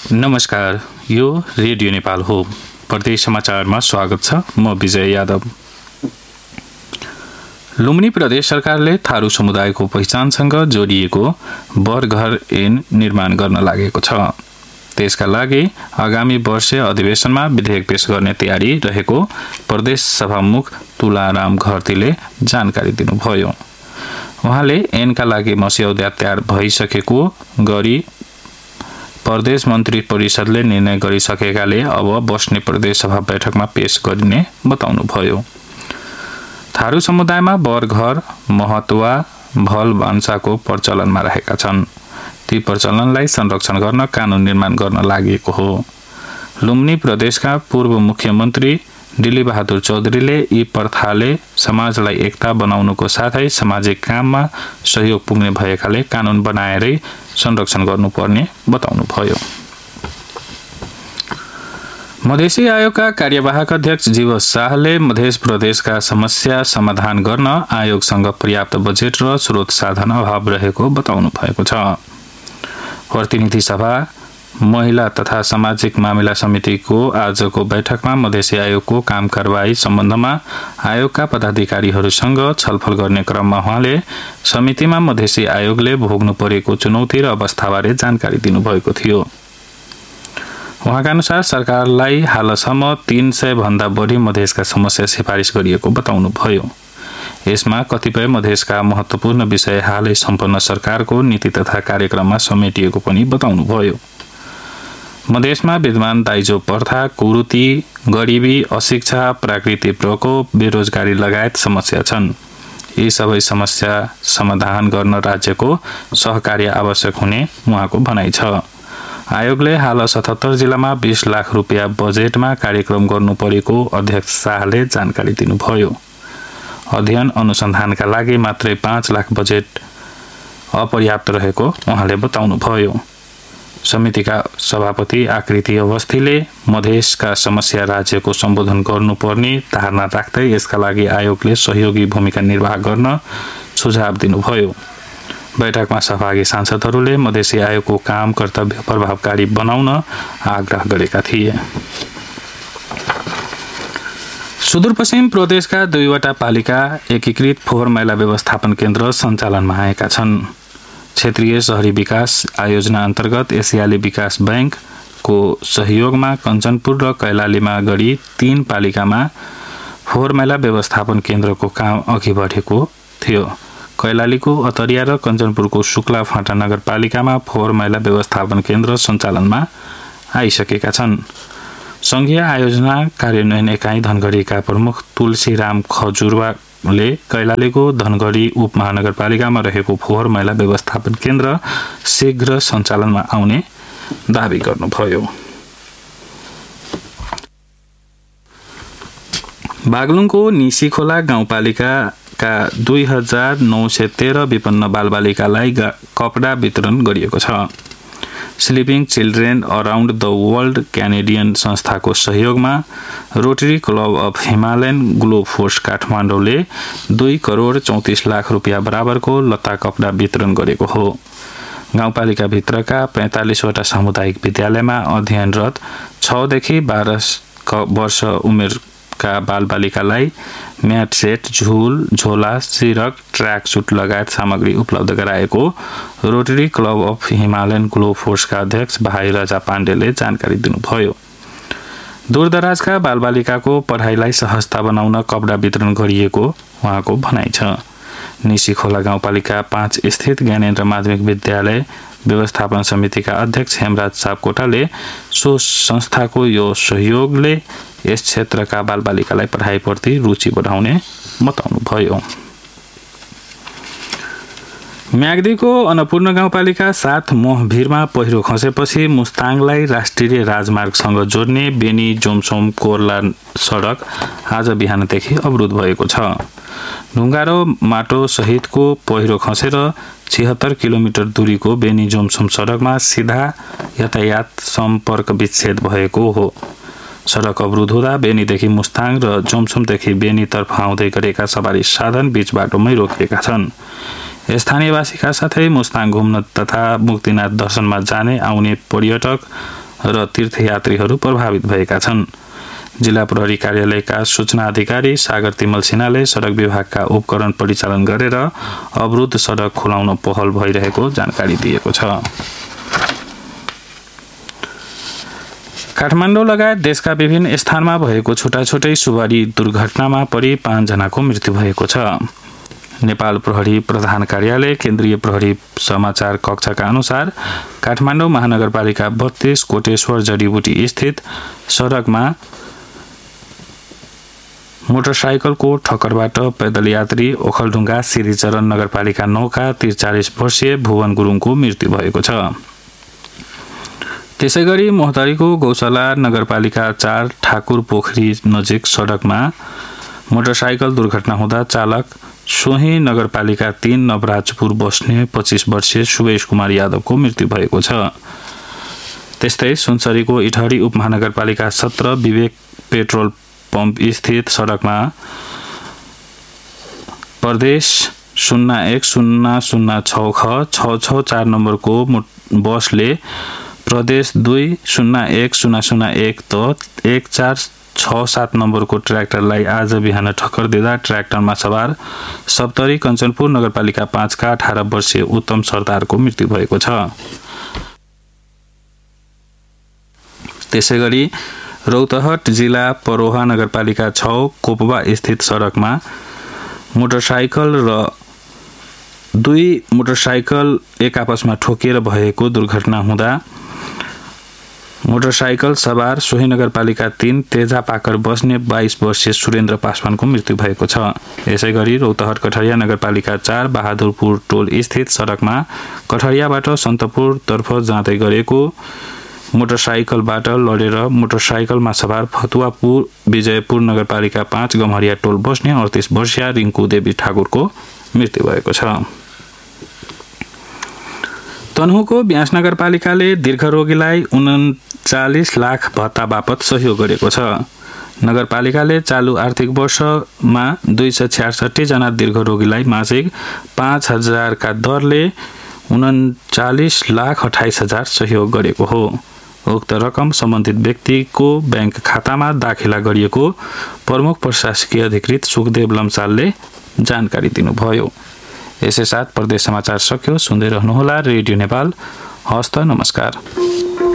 नमस्कार, यो रेडियो नेपाल हो। प्रदेश समाचारमा स्वागत छ। म विजय यादव। लुम्बिनी प्रदेश सरकारले थारू समुदायको पहिचानसँग जोडिएको बरघर ऐन निर्माण गर्न लागेको छ। त्यसका लागि आगामी वर्ष अधिवेशनमा विधेयक पेश गर्ने तयारी रहेको प्रदेश सभामुख तुलाराम घरतीले जानकारी दिनुभयो। उहाँले ऐनका लागि मस्यौदा तयार भइसकेको गरी प्रदेश मन्त्री परिषदले निर्णय गरिसकेकाले अब बस्ने प्रदेश सभा बैठकमा पेश गरिने बताउनुभयो। थारू समुदायमा बरघर, महतवा, भल भान्साको प्रचलनमा रहेका छन्। ती प्रचलनलाई संरक्षण गर्न कानून निर्माण गर्न लागेको हो। लुम्बिनी प्रदेशका पूर्व मुख्यमन्त्री दिली बहादुर चौधरीले यी प्रथाले समाजलाई एकता बनाउनुको साथै सामाजिक काममा सहयोग पुग्ने भएकाले कानून बनाएरै संरक्षण गर्नुपर्ने बताउनुभयो। मधेसी आयोगका कार्यवाहक अध्यक्ष जीव शाहले मध्य प्रदेशका समस्या समाधान गर्न आयोगसँग पर्याप्त बजेट र स्रोत साधन अभाव रहेको बताउनु भएको छ। प्रतिनिधि सभा महिला तथा सामाजिक मामिला समितिको आजको बैठकमा मधेसी आयोगको काम कारबाही सम्बन्धमा आयोगका पदाधिकारीहरूसँग छलफल गर्ने क्रममा उहाँले समितिमा मधेसी आयोगले भोग्नु परेको चुनौती र अवस्थाबारे जानकारी दिनुभएको थियो। उहाँका अनुसार सरकारलाई हालसम्म 300 भन्दा बढी मधेसका समस्या सिफारिस गरिएको बताउनुभयो। यसमा कतिपय मधेसका महत्वपूर्ण विषय हालै सम्पन्न सरकारको नीति तथा कार्यक्रममा समेटिएको पनि बताउनुभयो। मधेसमा विद्यमान दाइजो प्रथा, कुरीति, गरिबी, अशिक्षा, प्राकृतिक प्रकोप, बेरोजगारी लगायत समस्या छन्। यी सबै समस्या समाधान गर्न राज्यको सहकार्य आवश्यक हुने उहाँको भनाइ छ। आयोगले हाल 77 जिल्लामा 20 लाख रुपियाँ बजेटमा कार्यक्रम गर्नु परेको अध्यक्ष शाहले जानकारी दिनुभयो। अध्ययन अनुसन्धानका लागि मात्रै 5 लाख बजेट अपर्याप्त रहेको उहाँले बताउनुभयो। समितिका सभापति आकृति अवस्थीले मधेसका समस्या राज्यको सम्बोधन गर्नुपर्ने धारणा राख्दै यसका लागि आयोगले सहयोगी भूमिका निर्वाह गर्न सुझाव दिनुभयो। बैठकमा सहभागी सांसदहरूले मधेसी आयोगको काम कर्तव्य प्रभावकारी बनाउन आग्रह गरेका थिए। सुदूरपश्चिम प्रदेशका 2वटा पालिका एकीकृत फोहोर मैला व्यवस्थापन केन्द्र सञ्चालनमा आएका छन्। क्षेत्रीय शहरी विकास आयोजना अन्तर्गत एसियाली विकास बैंकको सहयोगमा कञ्चनपुर र कैलालीमा गरी 3 पालिकामा फोहोर मैला व्यवस्थापन केन्द्रको काम अघि बढेको थियो। कैलालीको अतरिया र कञ्चनपुरको शुक्ला फाँटा नगरपालिकामा फोहोर मैला व्यवस्थापन केन्द्र सञ्चालनमा आइसकेका छन्। संघीय आयोजना कार्यान्वयन एकाइ धनगढीका प्रमुख तुलसीराम खजुरवाले कैलालीको धनगढी उपमहानगरपालिकामा रहेको फोहोर मैला व्यवस्थापन केन्द्र शीघ्र सञ्चालनमा आउने दावी गर्नुभयो। बागलुङको निसीखोला गाउँपालिकाका 2913 विपन्न बालबालिकालाई कपडा वितरण गरिएको छ। Sleeping children around the world Canadian संस्थाको सहयोगमा rotary club of Himalayan globe force काठमाडौँले 2 crore 34 lakh रुपियाँ बराबरको लत्ता कपडा वितरण गरेको हो। गाउँपालिका भित्रका 45 वटा सामुदायिक विद्यालयमा अध्ययनरत 6 देखि 12 वर्ष उमेरका बालबालिकालाई म्याट सेट, झुल, झोला, सिरक, ट्र्याक सुट लगायत सामग्री उपलब्ध गराएको rotary club of Himalayan globe फोर्सका अध्यक्ष भाइ राजा पाण्डेले जानकारी दिनुभयो। दूरदराजका बालबालिकाको पढाइलाई सहजता बनाउन कपडा वितरण गरिएको उहाँको भनाइ छ। निसीखोला गाउँपालिका 5 स्थित ज्ञानेन्द्र माध्यमिक विद्यालय व्यवस्थापन समितिका अध्यक्ष हेमराज सापकोटाले सो संस्थाको यो सहयोगले यस क्षेत्रका बालबालिकालाई पढाइप्रति रुचि बढाउने बताउनुभयो। म्याग्दीको अन्नपूर्ण गाउँपालिका 7 मोहभिरमा पहिरो खसेपछि मुस्ताङलाई राष्ट्रिय राजमार्गसँग जोड्ने बेनी जोमसोम कोर्ला सडक आज बिहानदेखि अवरुद्ध भएको छ। ढुङ्गा र माटो सहितको पहिरो खसेर 76 किलोमिटर दूरीको बेनी जोमसोम सडकमा सीधा यातायात सम्पर्क विच्छेद भएको हो। सडक अवरुद्ध हुँदा बेनीदेखि मुस्ताङ र जोमसोमदेखि बेनीतर्फ आउँदै गरेका सवारी साधन बीच बाटोमै रोकिएका छन्। स्थानीयवासीका साथै मुस्ताङ घुम्न तथा मुक्तिनाथ दर्शनमा जाने आउने पर्यटक र तीर्थयात्रीहरू प्रभावित भएका छन्। जिल्ला प्रहरी कार्यालयका सूचना अधिकारी सागर तिमल सिन्हाले सडक विभागका उपकरण परिचालन गरेर अवरुद्ध सडक खोलाउन पहल भइरहेको जानकारी दिएको छ। काठमाडौँ लगायत देशका विभिन्न स्थानमा भएको छुटाछुटै सुवारी दुर्घटनामा परि 5 जनाको मृत्यु भएको छ। नेपाल प्रहरी प्रधान कार्यालय केन्द्रीय प्रहरी समाचार कक्षका अनुसार काठमाडौँ महानगरपालिका 32 कोटेश्वर जडीबुटी स्थित सडकमा मोटरसाइकलको ठक्करबाट पैदल यात्री ओखलढुङ्गा सिरिचरण नगरपालिका 9 का 43 वर्षीय भुवन गुरुङको मृत्यु भएको छ। त्यसैगरी मोहतरीको गौशाला नगरपालिका 4 ठाकुर पोखरी नजिक सडकमा मोटरसाइकल दुर्घटना हुँदा चालक सोही नगरपालिका 3 नवराजपुर बस्ने 25 वर्षीय सुवेश कुमार यादवको मृत्यु भएको छ। त्यस्तै सुनसरीको इटहरी उपमहानगरपालिका 17 विवेक पेट्रोल पम्प स्थित सडकमा प्रदेश 010006 ख 664 नम्बरको बसले प्रदेश 20101 त 1467 नम्बरको ट्र्याक्टरलाई आज बिहान ठक्कर दिँदा ट्र्याक्टरमा सवार सप्तरी कञ्चनपुर नगरपालिका 5 का 18 वर्षीय उत्तम सरदारको मृत्यु भएको छ। त्यसैगरी रौतहट जिल्ला परोहा नगरपालिका 6 कोपवा स्थित सडकमा मोटरसाइकल र 2 मोटरसाइकल एक आपसमा ठोकिएर भएको दुर्घटना हुँदा मोटरसाइकल सवार सोही नगरपालिका 3 तेजा पाकर बस्ने 22 वर्षीय सुरेन्द्र पासवानको मृत्यु भएको छ। यसैगरी रौतहट कठरिया नगरपालिका 4 बहादुरपुर टोल स्थित सडकमा कठरियाबाट सन्तपुर तर्फ जाँदै गरेको मोटरसाइकलबाट लडेर मोटरसाइकलमा सवार फतुवापुर विजयपुर नगरपालिका 5 गम्हरिया टोल बस्ने 38 वर्षीय रिङ्कु देवी ठाकुरको मृत्यु भएको छ। तनहुँको ब्यास नगरपालिकाले दीर्घरोगीलाई 39 लाख भत्ता बापत सहयोग गरेको छ। नगरपालिकाले चालु आर्थिक वर्षमा 266 जना दीर्घरोगीलाई मासिक 5,000 का दरले 39,28,000 सहयोग गरेको हो। उक्त रकम सम्बन्धित व्यक्तिको बैंक खातामा दाखिला गरिएको प्रमुख प्रशासकीय अधिकृत सुखदेव लम्सालले जानकारी दिनुभयो। यसै साथ प्रदेश समाचार सक्यो। सुन्दै रहनुहोला रेडियो नेपाल। हस्त नमस्कार।